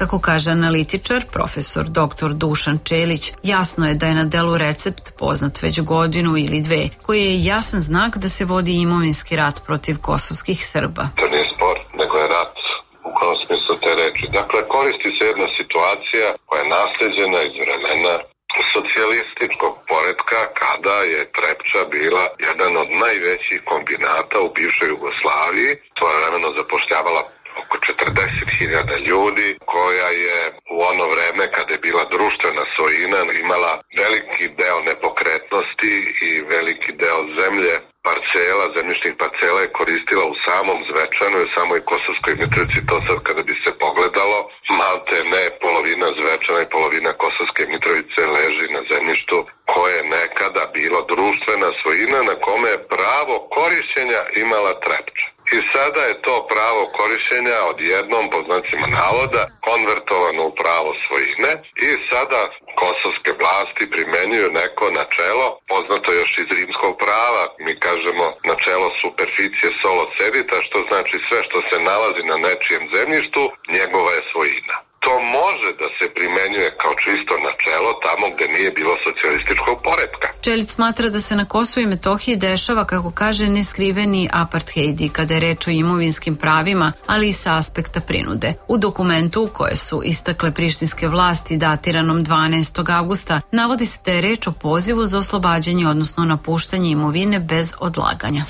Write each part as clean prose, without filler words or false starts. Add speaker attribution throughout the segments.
Speaker 1: Kako kaže analitičar, profesor dr. Dušan Čelić, jasno je da je na delu recept poznat već godinu ili dve, koji je jasan znak da se vodi imovinski rat protiv kosovskih Srba.
Speaker 2: To nije spor, nego je rat u kom smislu te reči. Dakle, koristi se jedna situacija koja je nasleđena iz vremena socijalističkog poretka, kada je Trepča bila jedan od najvećih kombinata u bivšoj Jugoslaviji. Svojevremeno zapošljavala oko 40.000 ljudi, koja je u ono vreme kada je bila društvena svojina imala veliki deo nepokretnosti i veliki deo zemlje, zemljišnih parcela je koristila u samom Zvečanu i u samoj Kosovskoj Mitrovici. To sad kada bi se pogledalo, malte ne polovina Zvečana i polovina Kosovske Mitrovice leži na zemljištu koje je nekada bilo društvena svojina na kome je pravo korišćenja imala Trepča. I sada je to pravo korišćenja odjednom, po znacima navoda, konvertovano u pravo svojine i sada kosovske vlasti primenjuju neko načelo, poznato još iz rimskog prava, mi kažemo načelo superficie solo cedita, što znači sve što se nalazi na nečijem zemljištu, njegova je svojina. To može da se primenjuje kao čisto načelo tamo gde nije bilo socijalističkog poretka.
Speaker 1: Čelić smatra da se na Kosovu i Metohiji dešava, kako kaže, neskriveni apartheid kada je reč o imovinskim pravima, ali i sa aspekta prinude. U dokumentu koje su istakle prištinske vlasti datiranom 12. avgusta navodi se da je reč o pozivu za oslobađanje, odnosno napuštanje imovine bez odlaganja.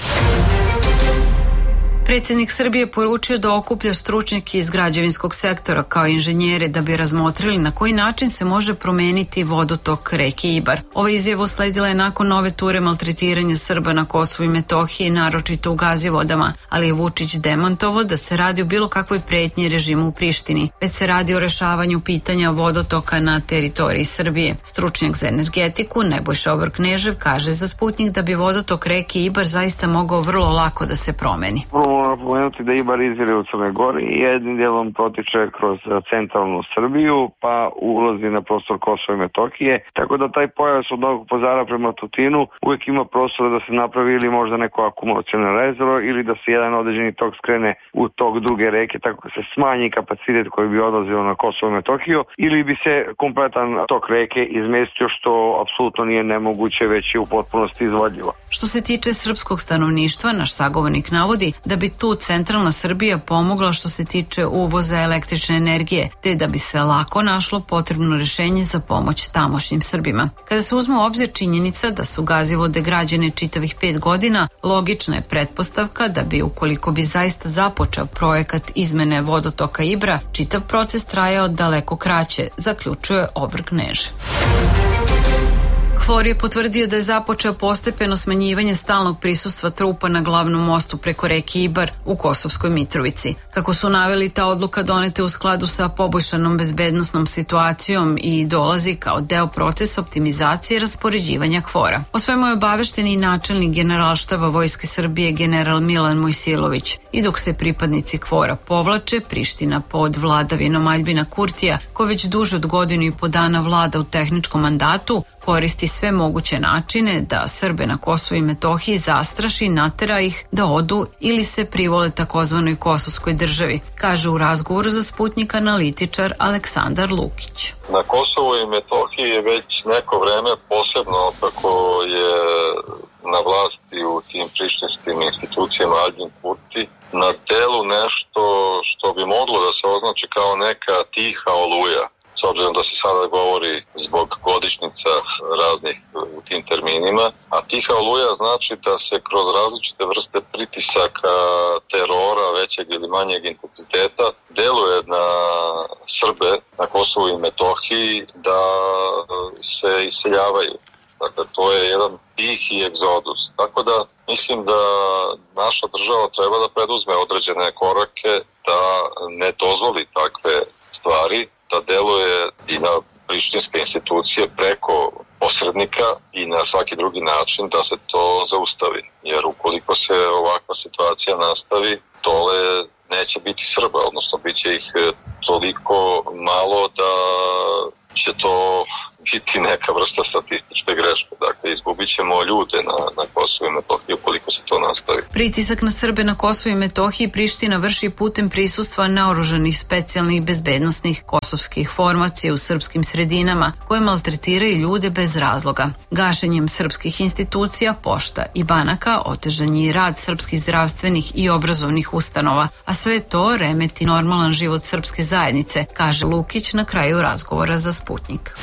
Speaker 1: Predsjednik Srbije poručio da okuplja stručnjake iz građevinskog sektora kao inženjere da bi razmotrili na koji način se može promeniti vodotok reke Ibar. Ova izjava usledila je nakon nove ture maltretiranja Srba na Kosovu i Metohiji, naročito u Gazivodama, ali je Vučić demantovao da se radi o bilo kakvoj pretnji režimu u Prištini, već se radi o rešavanju pitanja vodotoka na teritoriji Srbije. Stručnjak za energetiku Nebojša Obor-Knežev kaže za Sputnjik da bi vodotok reke Ibar zaista mogao vrlo lako da se promeni.
Speaker 3: Moramo pomenuti da Ibar izvire u Crnoj Gori i jednim dijelom protiče kroz centralnu Srbiju, pa ulazi na prostor Kosova i Metohije, tako da taj pojas od Novog Pazara prema Tutinu uvijek ima prostora da se napravi ili možda neko akumulacijono rezervo ili da se jedan određeni tok skrene u tok druge reke, tako da se smanji kapacitet koji bi odlazio na Kosovo i Metohiju ili bi se kompletan tok reke izmestio, što apsolutno nije nemoguće, već je u potpunosti izvodljivo.
Speaker 1: Što se tiče srpskog stanovništva, naš sagovornik navodi da bi tu centralna Srbija pomogla što se tiče uvoza električne energije, te da bi se lako našlo potrebno rešenje za pomoć tamošnjim Srbima. Kada se uzme u obzir činjenica da su Gazivode građene čitavih 5 godina, logična je pretpostavka da bi, ukoliko bi zaista započeo projekat izmene vodotoka Ibra, čitav proces trajao daleko kraće, zaključuje Obor-Knežev. KFOR je potvrdio da je započeo postepeno smanjivanje stalnog prisustva trupa na glavnom mostu preko reke Ibar u Kosovskoj Mitrovici. Kako su naveli, ta odluka donete u skladu sa poboljšanom bezbednosnom situacijom i dolazi kao deo procesa optimizacije raspoređivanja KFOR-a. O svemu je obavešten i načelnik Generalštaba Vojske Srbije general Milan Mojsilović. I dok se pripadnici KFOR-a povlače, Priština pod vladavinom Aljbina Kurtija, ko već duže od godinu i po dana vlada u tehničkom mandatu, koristi sve moguće načine da Srbe na Kosovu i Metohiji zastraši, natera ih da odu ili se privole takozvanoj kosovskoj državi, kaže u razgovoru za Sputnjik analitičar Aleksandar Lukić.
Speaker 4: Na Kosovu i Metohiji je već neko vreme, posebno kako je na vlasti u tim prištinskim institucijama Aljbin Kurti, na delu nešto što bi moglo da se označi kao neka tiha oluja. S obzirom da se sada govori zbog godišnjica raznih u tim terminima, a tiha oluja znači da se kroz različite vrste pritisaka, terora većeg ili manjeg intenziteta deluje na Srbe na Kosovu i Metohiji da se iseljavaju. Dakle, to je jedan tihi egzodus. Tako da mislim da naša država treba da preduzme određene korake da ne dozvoli takve stvari, da deluje i na prištinske institucije preko posrednika i na svaki drugi način da se to zaustavi. Jer ukoliko se ovakva situacija nastavi, dole neće biti Srba, odnosno bit će ih toliko malo da će to biti neka vrsta statističke greške. Dakle, iz izgubit ćemo ljude na Kosovu i Metohiji ukoliko se to nastavi.
Speaker 1: Pritisak na Srbe na Kosovu i Metohiji Priština vrši putem prisustva naoružanih specijalnih bezbednosnih kosovskih formacija u srpskim sredinama koje maltretiraju ljude bez razloga. Gašenjem srpskih institucija, pošta i banaka otežan je rad srpskih zdravstvenih i obrazovnih ustanova, a sve to remeti normalan život srpske zajednice, kaže Lukić na kraju razgovora za Sputnik.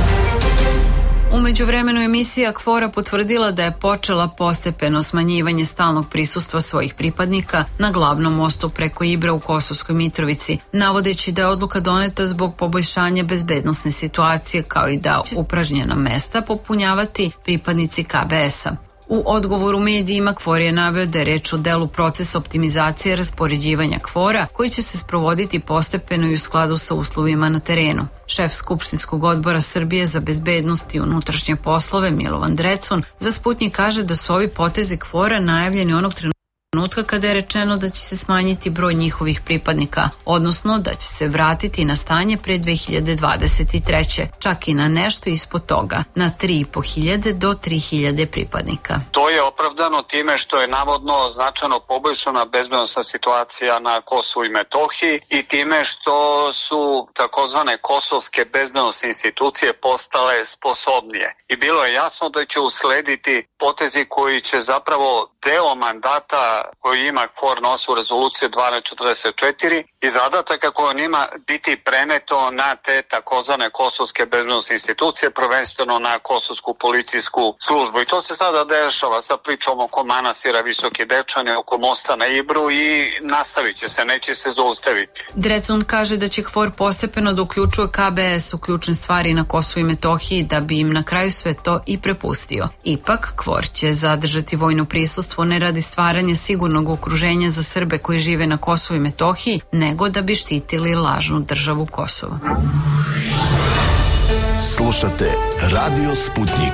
Speaker 1: U međuvremenu emisija KFOR-a potvrdila da je počela postepeno smanjivanje stalnog prisustva svojih pripadnika na glavnom mostu preko Ibra u Kosovskoj Mitrovici, navodeći da je odluka doneta zbog poboljšanja bezbednosne situacije kao i da upražnjena mesta popunjavati pripadnici KBS-a. U odgovoru medijima KFOR je naveo da je reč o delu procesa optimizacije raspoređivanja KFOR-a koji će se sprovoditi postepeno i u skladu sa uslovima na terenu. Šef Skupštinskog odbora Srbije za bezbednost i unutrašnje poslove Milovan Drecun za Sputnik kaže da su ovi potezi KFOR-a najavljeni onog trenutka kada je rečeno da će se smanjiti broj njihovih pripadnika, odnosno da će se vratiti na stanje pre 2023. Čak i na nešto ispod toga, na 3.500 do 3.000 pripadnika.
Speaker 5: To je opravdano time što je navodno značajno poboljšana bezbednosna situacija na Kosovu i Metohiji i time što su takozvane kosovske bezbednosne institucije postale sposobnije. I bilo je jasno da će uslediti potezi koji će zapravo deo mandata koji ima KFOR na osnovu rezolucije 1244 i zadataka koje on ima biti preneto na te takozvane kosovske bezbednosne institucije, prvenstveno na kosovsku policijsku službu. I to se sada dešava sa pričom oko manastira Visoki Dečani, oko mosta na Ibru i nastavit će se, neće se zaustaviti.
Speaker 1: Drecun kaže da će KFOR postepeno da uključuje KBS u ključne stvari na Kosovu i Metohiji da bi im na kraju sve to i prepustio. Ipak, KFOR će zadržati vojno prisustvo ne radi stvaranja sigurnog okruženja za Srbe koji žive na Kosovu i Metohiji, nego da bi štitili lažnu državu Kosova.
Speaker 6: Slušate Radio Sputnik.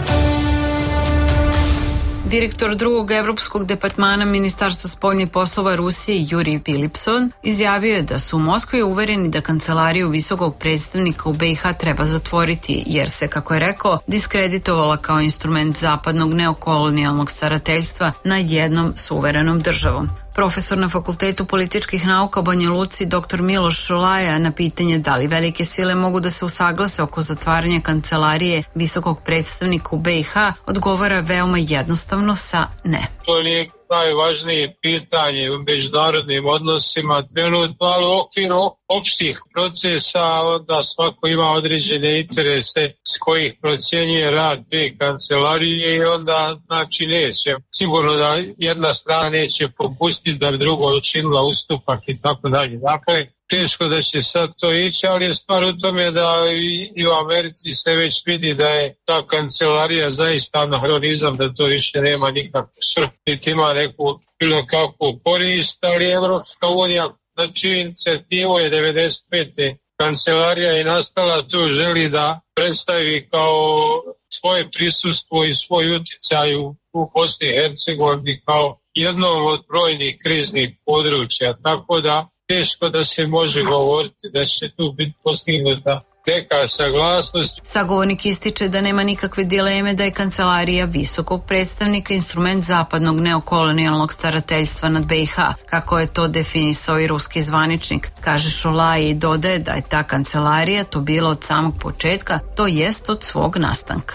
Speaker 1: Direktor drugog evropskog departmana Ministarstva spoljnih poslova Rusije Jurij Pilipson izjavio je da su u Moskvi uvereni da kancelariju visokog predstavnika u BiH treba zatvoriti jer se, kako je rekao, diskreditovala kao instrument zapadnog neokolonijalnog starateljstva nad jednom suverenom državom. Profesor na Fakultetu političkih nauka u Banja Luci dr. Miloš Šolaja na pitanje da li velike sile mogu da se usaglase oko zatvaranja kancelarije visokog predstavnika u BiH odgovara veoma jednostavno sa ne.
Speaker 7: To nije najvažnije pitanje u međunarodnim odnosima trenutno, ali u okviru opštih procesa onda svako ima određene interese s kojih procjenjuje rad te kancelarije i onda znači neće. Sigurno da jedna strana neće popustiti da bi drugo učinila ustupak i tako dalje. Dakle, teško da će sad to ići, ali je stvar u tome da i u Americi se već vidi da je ta kancelarija zaista anahronizam, da to više nema nikakvu svrhu, niti ima neku bilo kakvu korist, ali Evropska unija na čiju inicijativu je 95. kancelarija je nastala, tu želi da predstavi kao svoje prisustvo i svoj utjecaj u Bosni i Hercegovini kao jednom od brojnih kriznih područja, tako da teško da se može govoriti da će tu biti postignuta neka saglasnost.
Speaker 1: Sagovornik ističe da nema nikakve dileme da je kancelarija visokog predstavnika instrument zapadnog neokolonijalnog starateljstva nad BiH, kako je to definisao i ruski zvaničnik, kaže Šolaj i dodaje da je ta kancelarija to bila od samog početka, to jest od svog nastanka.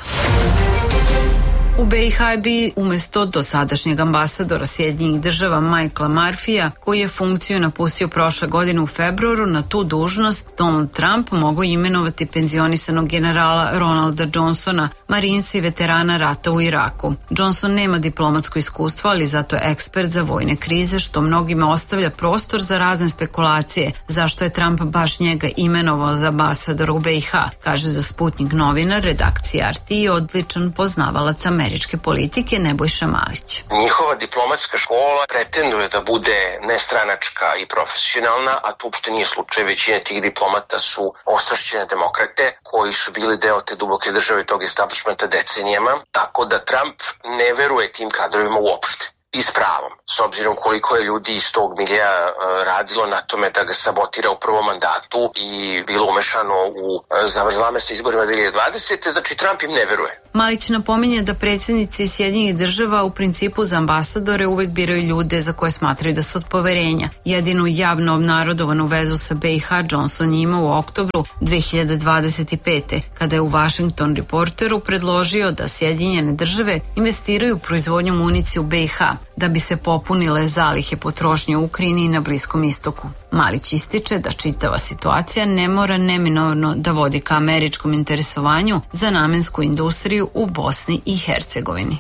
Speaker 1: U BiH bi umjesto dosadašnjeg ambasadora Sjedinjenih država Michaela Murphyja, koji je funkciju napustio prošle godine u februaru, na tu dužnost Donald Trump mogao imenovati penzionisanog generala Ronalda Johnsona, marinca i veterana rata u Iraku. Johnson nema diplomatsko iskustvo, ali zato je ekspert za vojne krize, što mnogima ostavlja prostor za razne spekulacije zašto je Trump baš njega imenovao za ambasadora u BiH, kaže za Sputnik novinar redakcije RT i odličan poznavalac američke politike Nebojša Malić.
Speaker 8: Njihova diplomatska škola pretenduje da bude nestranačka i profesionalna, a to uopšte nije slučaj. Većina tih diplomata su ostrašćene demokrate koji su bili deo te duboke države tog establishmenta decenijama, tako da Trump ne veruje tim kadrovima uopšte. i s pravom, s obzirom koliko je ljudi iz tog milija radilo na tome da ga sabotira u prvom mandatu i bilo umešano u zavrzlame sa izborima 2020. Znači Trump im ne veruje.
Speaker 1: Malić napominje da predsjednici Sjedinjenih država u principu za ambasadore uvek biraju ljude za koje smatraju da su od poverenja. Jedinu javno obnarodovanu vezu sa BiH Johnson je imao u oktobru 2025. kada je u Washington Reporteru predložio da Sjedinjene države investiraju u proizvodnju municije u BiH da bi se popunile zalihe potrošnje u Ukrajini i na Bliskom istoku. Malić ističe da čitava situacija ne mora neminovno da vodi ka američkom interesovanju za namensku industriju u Bosni i Hercegovini.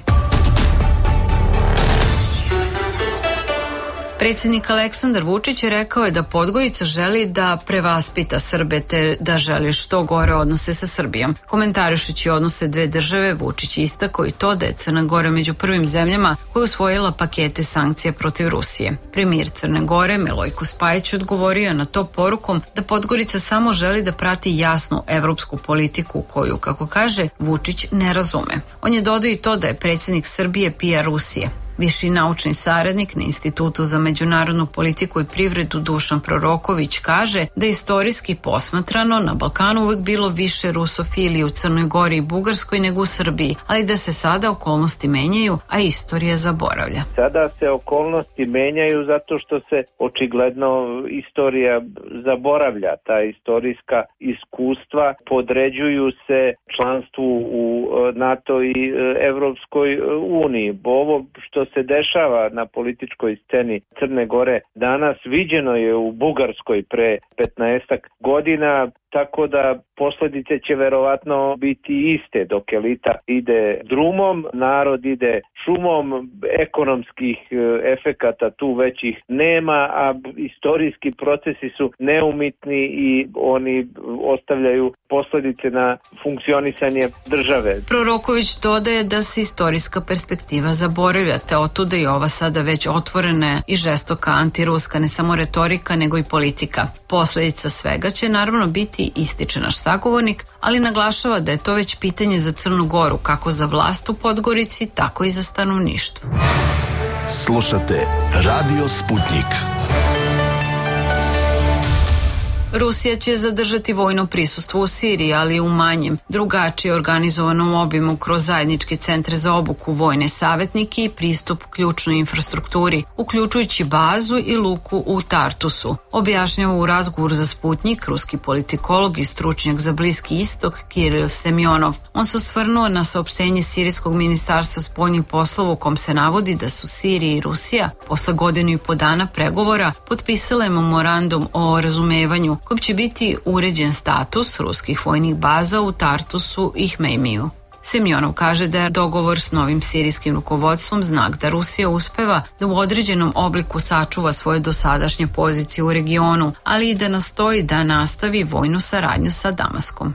Speaker 1: Predsjednik Aleksandar Vučić rekao je da Podgorica želi da prevaspita Srbe te da želi što gore odnose sa Srbijom. Komentarišući odnose dve države, Vučić istakao i to da je Crna Gora među prvim zemljama koja je usvojila pakete sankcija protiv Rusije. Premijer Crne Gore Milojko Spajić odgovorio na to porukom da Podgorica samo želi da prati jasnu evropsku politiku koju, kako kaže, Vučić ne razume. On je dodao i to da je predsjednik Srbije PR Rusije. Viši naučni saradnik na Institutu za međunarodnu politiku i privredu Dušan Proroković kaže da istorijski posmatrano na Balkanu uvek bilo više rusofilije u Crnoj Gori i Bugarskoj nego u Srbiji, ali da se sada okolnosti menjaju, a istorija zaboravlja.
Speaker 9: Sada se okolnosti menjaju zato što se očigledno istorija zaboravlja. Ta istorijska iskustva podređuju se članstvu u NATO i Evropskoj uniji. Ovo što se dešava na političkoj sceni Crne Gore danas viđeno je u Bugarskoj pre 15 godina, tako da posljedice će verovatno biti iste. Dok elita ide drumom, narod ide šumom, ekonomskih efekata tu većih nema, a istorijski procesi su neumitni i oni ostavljaju posljedice na funkcionisanje države.
Speaker 1: Proroković dodaje da se istorijska perspektiva zaboravlja, te otuda i ova sada već otvorena i žestoka antiruska, ne samo retorika nego i politika. Posljedica svega će naravno biti, ističe naš sagovornik, ali naglašava da je to već pitanje za Crnu Goru, kako za vlast u Podgorici, tako i za stanovništvo.
Speaker 6: Slušate Radio Sputnik.
Speaker 1: Rusija će zadržati vojno prisustvo u Siriji, ali u manjem, drugačije organizovanom obimu kroz zajedničke centre za obuku, vojne savjetnike i pristup ključnoj infrastrukturi, uključujući bazu i luku u Tartusu. Objašnjava u razgovoru za Sputnik ruski politikolog i stručnjak za Bliski istok Kiril Semjonov. On se osvrnuo na saopštenje Sirijskog ministarstva spoljnih poslova u kom se navodi da su Sirija i Rusija posle godinu i po dana pregovora potpisale memorandum o razumevanju kojim će biti uređen status ruskih vojnih baza u Tartusu i Hmejmiju. Semjonov kaže da je dogovor s novim sirijskim rukovodstvom znak da Rusija uspeva da u određenom obliku sačuva svoje dosadašnje pozicije u regionu, ali i da nastoji da nastavi vojnu saradnju sa Damaskom.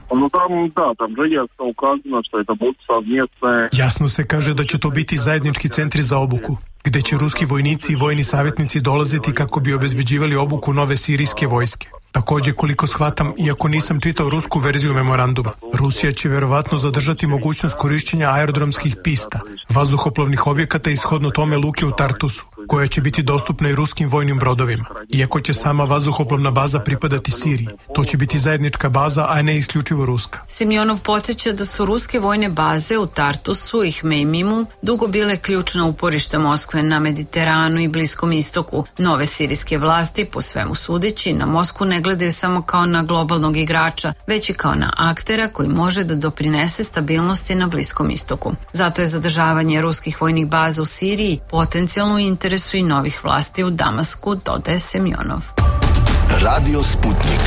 Speaker 10: Jasno se kaže da će to biti zajednički centri za obuku, gde će ruski vojnici i vojni savjetnici dolaziti kako bi obezbeđivali obuku nove sirijske vojske. Također, koliko shvatam, iako nisam čitao rusku verziju memoranduma, Rusija će verovatno zadržati mogućnost korišćenja aerodromskih pista, vazduhoplovnih objekata i shodno tome luke u Tartusu, koja će biti dostupna i ruskim vojnim brodovima. Iako će sama vazduhoplovna baza pripadati Siriji, to će biti zajednička baza, a ne isključivo ruska.
Speaker 1: Semjonov podsjeća da su ruske vojne baze u Tartusu i Hmejmimu dugo bile ključno uporište Moskve na Mediteranu i Bliskom istoku. Nove sirijske vlasti, po svemu sudeći, na Moskvu ne gledaju samo kao na globalnog igrača, već i kao na aktera koji može da doprinese stabilnosti na Bliskom istoku. Zato je zadržavanje ruskih vojnih baza u Siriji potencijalno u interesu i novih vlasti u Damasku, dodaje Semjonov.
Speaker 6: Radio Sputnik.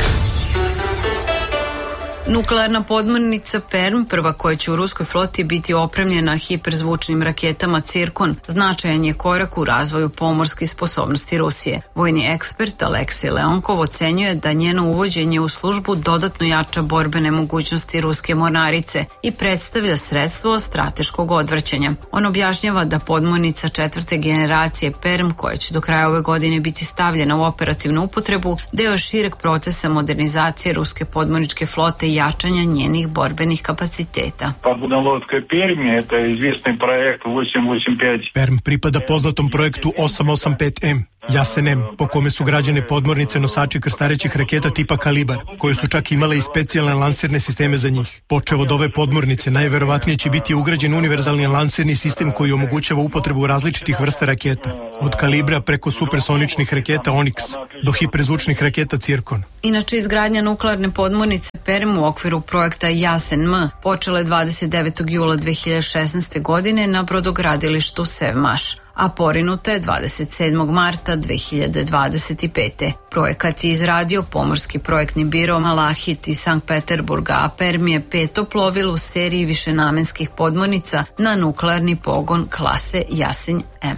Speaker 1: Nuklearna podmornica Perm, prva koja će u ruskoj floti biti opremljena hiperzvučnim raketama Cirkon, značajan je korak u razvoju pomorskih sposobnosti Rusije. Vojni ekspert Aleksej Leonkov ocenjuje da njeno uvođenje u službu dodatno jača borbene mogućnosti ruske mornarice i predstavlja sredstvo strateškog odvraćanja. On objašnjava da podmornica 4. generacije Perm, koja će do kraja ove godine biti stavljena u operativnu upotrebu, deo šireg procesa modernizacije ruske podmorničke flote i jačanja njenih borbenih kapaciteta.
Speaker 11: Подводной Перми, это известный проект 885.
Speaker 10: Perm pripada poznatom projektu 885M, Jasen-M, po kome su građene podmornice nosači krstarećih raketa tipa Kalibar, koje su čak imale i specijalne lansirne sisteme za njih. Počev od ove podmornice, najverovatnije će biti ugrađen univerzalni lansirni sistem koji omogućava upotrebu različitih vrsta raketa, od kalibra preko supersoničnih raketa Onyx do hiperzvučnih raketa Cirkon.
Speaker 1: Inače, izgradnja nuklearne podmornice Perm u okviru projekta Jasen-M počela je 29. jula 2016. godine na brodogradilištu Sevmaš, a porinuta je 27. marta 2025. Projekat je izradio Pomorski projektni biro Malahit iz Sankt Peterburga, a Perm je 5. plovilo u seriji višenamenskih podmornica na nuklearni pogon klase Jasen-M.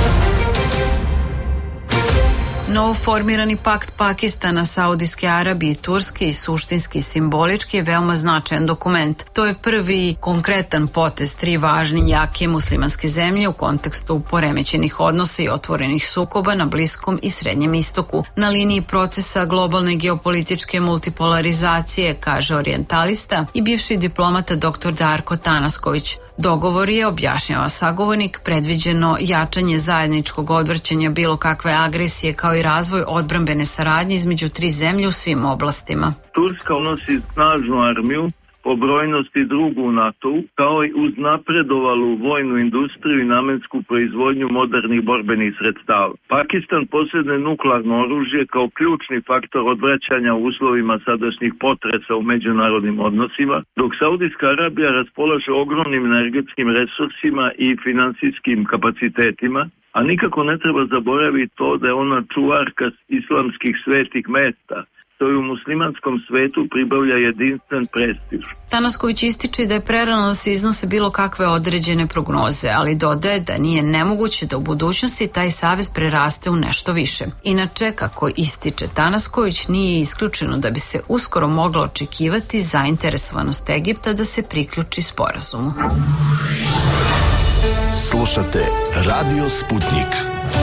Speaker 1: Novoformirani pakt Pakistana, Saudijske Arabije i Turske i suštinski i simbolički je veoma značajan dokument. To je prvi konkretan potez tri važne jake muslimanske zemlje u kontekstu poremećenih odnosa i otvorenih sukoba na Bliskom i Srednjem istoku. Na liniji procesa globalne geopolitičke multipolarizacije, kaže orijentalista i bivši diplomata dr. Darko Tanasković. Dogovor je, objašnjava sagovornik, predviđeno jačanje zajedničkog odvrćanja bilo kakve agresije kao i razvoj odbrambene saradnje između tri zemlje u svim oblastima.
Speaker 12: Turska unosi snažnu armiju, po brojnosti drugu u NATO-u, kao i uz napredovalu vojnu industriju i namensku proizvodnju modernih borbenih sredstava. Pakistan posjeduje nuklearno oružje kao ključni faktor odvraćanja u uslovima sadašnjih potresa u međunarodnim odnosima, dok Saudijska Arabija raspolaže ogromnim energetskim resursima i finansijskim kapacitetima, a nikako ne treba zaboraviti to da je ona čuvarka islamskih svetih mesta, što u muslimanskom svetu pribavlja jedinstven prestiž.
Speaker 1: Tanasković ističe da je prerano da se iznose bilo kakve određene prognoze, ali dodaje da nije nemoguće da u budućnosti taj savez preraste u nešto više. Inače, kako ističe Tanasković, nije isključeno da bi se uskoro moglo očekivati zainteresovanost Egipta da se priključi sporazumu.
Speaker 6: Slušate Radio Sputnik.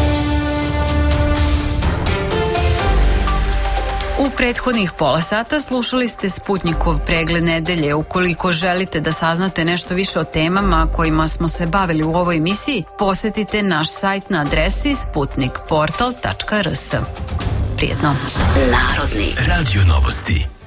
Speaker 1: U prethodnih pola sata slušali ste Sputnikov pregled nedelje. Ukoliko želite da saznate nešto više o temama kojima smo se bavili u ovoj emisiji, posetite naš sajt na adresi sputnikportal.rs. Prijetno.
Speaker 6: Narodni radio novosti.